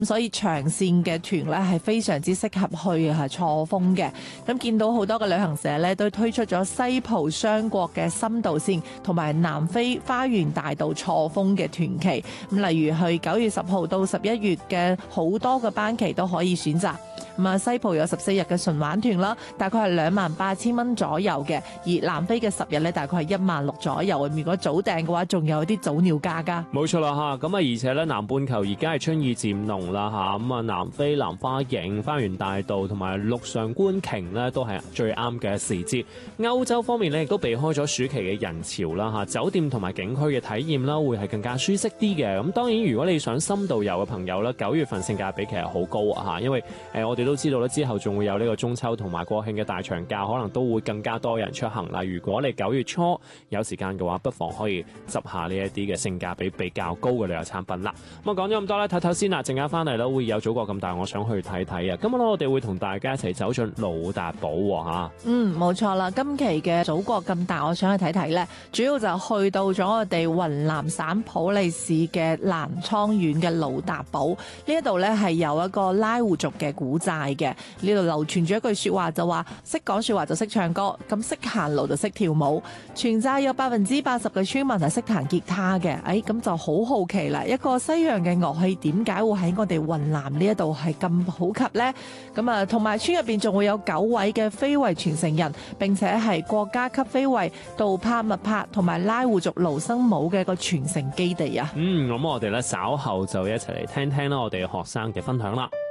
所以長線嘅團咧係非常之適合去錯峰嘅。咁見到好多嘅旅行社咧都推出咗西葡雙國嘅深度線同埋南非花園大道錯峰嘅團期。咁例如去9月10號到11月嘅好多嘅班期都可以選擇。咁啊，西葡有14日嘅純玩團啦，大概係28,000蚊左右嘅，而南非嘅10日咧大概係16,000左右。如果早訂嘅話，仲有啲早鳥價㗎。 冇錯啦嚇，咁啊而且咧南半球而家係春意漸濃啦嚇，咁啊南非南花徑、花園大道同埋陸上觀鯨咧都係最啱嘅時節。歐洲方面咧亦都避開咗暑期嘅人潮啦嚇，酒店同埋景區嘅體驗啦會係更加舒適啲嘅。咁當然如果你想深度遊嘅朋友咧，9月份性價比其實好高啊嚇，因為我哋都知道咧之後仲會有呢個中秋同埋國慶嘅大長假，可能都會更加多人出行啦。如果你9月初有時間嘅話，不妨可以執下呢一啲嘅性價比較高嘅旅遊產品啦。咁啊講咗咁多咧，睇睇先啦，陣間翻嚟咧會有祖國咁大，我想去睇睇啊。今日咧我哋會同大家一齊走進魯達堡嚇。 冇錯啦，今期嘅祖國咁大，我想去睇睇咧，主要就去到咗我哋雲南省普洱市嘅瀾滄縣嘅魯達堡呢一度咧，係有一個拉祜族嘅古寨嘅。呢度流傳住一句說話，就話識講說話就識唱歌，咁識行路就識跳舞。全寨有80%嘅村民係識彈吉他嘅，咁就好好奇啦，一個西洋嘅樂器點解會喺我哋雲南呢一度係咁普及呢？咁啊，同埋村入邊仲會有9位嘅非遺傳承人，並且係國家級非遺杜帕密帕同埋拉祜族盧生舞嘅一個傳承基地啊。 咁我哋咧稍後就一齊嚟聽聽啦，我哋學生嘅分享啦。